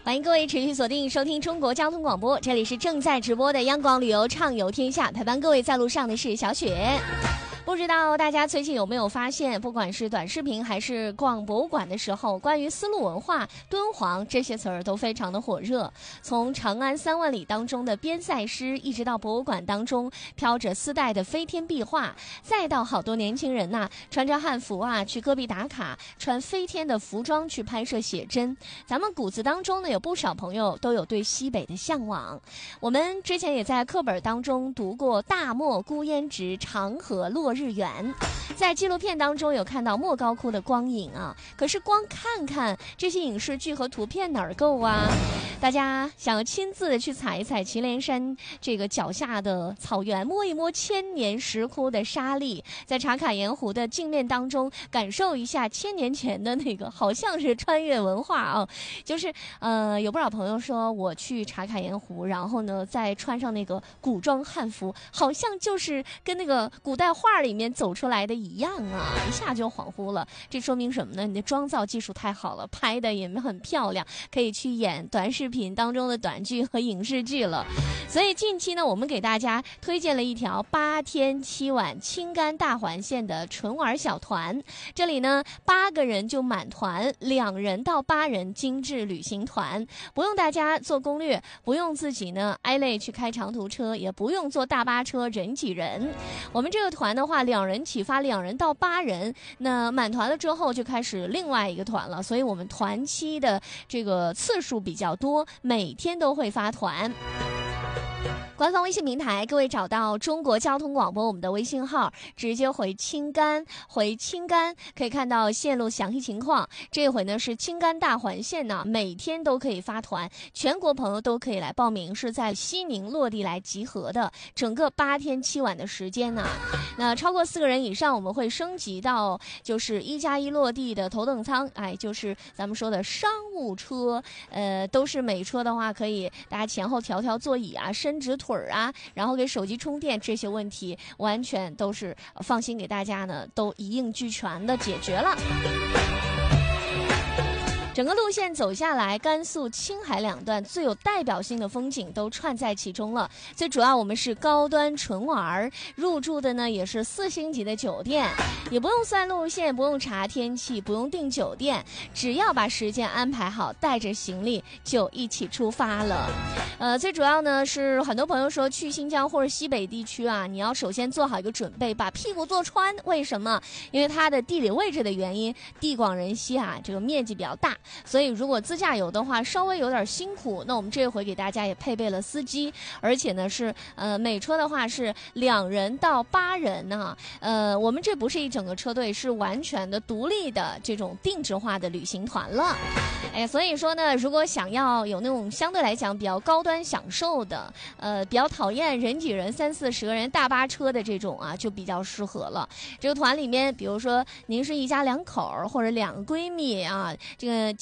欢迎各位持续锁定收听中国交通广播，这里是正在直播的央广旅游畅游天下，陪伴各位在路上的是小雪。不知道大家最近有没有发现，不管是短视频还是逛博物馆的时候，关于丝路文化、敦煌这些词儿都非常的火热。从长安3万里当中的边塞诗，一直到博物馆当中飘着丝带的飞天壁画，再到好多年轻人呐、穿着汉服啊去戈壁打卡，穿飞天的服装去拍摄写真。咱们骨子当中呢，有不少朋友都有对西北的向往。我们之前也在课本当中读过大漠孤烟直，长河落日圆，在纪录片当中有看到莫高窟的光影啊，可是光看看这些影视剧和图片哪儿够啊？大家想要亲自的去踩一踩祁连山这个脚下的草原，摸一摸千年石窟的沙砾，在茶卡盐湖的镜面当中感受一下1000年前的那个好像是穿越文化啊，就是有不少朋友说我去茶卡盐湖，然后呢再穿上那个古装汉服，好像就是跟那个古代画里面走出来的一样啊，一下就恍惚了。这说明什么呢？你的妆造技术太好了，拍的也很漂亮，可以去演短视频当中的短剧和影视剧了。所以近期呢，我们给大家推荐了一条8天7晚青甘大环线的纯玩小团，这里呢8个人就满团，2人到8人精致旅行团，不用大家做攻略，不用自己呢挨累去开长途车，也不用坐大巴车人挤人。我们这个团的话，2人起发，2人到8人，那满团了之后就开始另外一个团了，所以我们团期的这个次数比较多，每天都会发团。官方微信平台，各位找到中国交通广播我们的微信号，直接回青甘，可以看到线路详细情况。这回呢是青甘大环线呢，每天都可以发团，全国朋友都可以来报名，是在西宁落地来集合的，整个8天7晚的时间呢。那超过4个人以上，我们会升级到就是1+1落地的头等舱，就是咱们说的商务车，都是每车的话可以大家前后调座椅啊，伸直腿啊，然后给手机充电，这些问题完全都是放心给大家呢，都一应俱全的解决了。整个路线走下来，甘肃、青海2段最有代表性的风景都串在其中了。最主要我们是高端纯玩，入住的呢也是4星级的酒店，也不用算路线，不用查天气，不用订酒店，只要把时间安排好，带着行李就一起出发了。最主要呢是很多朋友说去新疆或者西北地区啊，你要首先做好一个准备，把屁股坐穿。为什么？因为它的地理位置的原因，地广人稀啊，这个面积比较大，所以如果自驾游的话稍微有点辛苦，那我们这回给大家也配备了司机，而且呢是每车的话是2人到8人呢。我们这不是一整个车队，是完全的独立的这种定制化的旅行团了。所以说呢，如果想要有那种相对来讲比较高端享受的，比较讨厌人挤人30-40个人大巴车的这种啊，就比较适合了。这个团里面，比如说您是一家2口或者2个闺蜜啊，这个